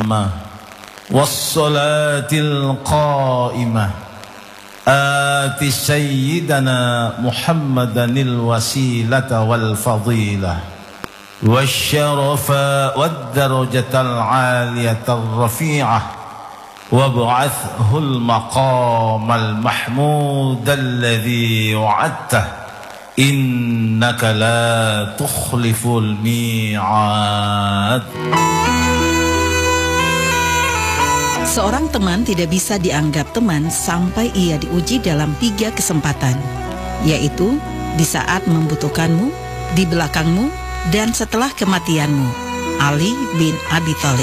التامة والصلاة القائمة آت سيدنا محمدا الوسيلة والفضيلة والشرف والدرجة العالية الرفيعة وابعثه المقام المحمود الذي وعدته إنك لا تخلف الميعاد. Seorang teman tidak bisa dianggap teman sampai ia diuji dalam 3 kesempatan, yaitu di saat membutuhkanmu, di belakangmu, dan setelah kematianmu. Ali bin Abi Thalib.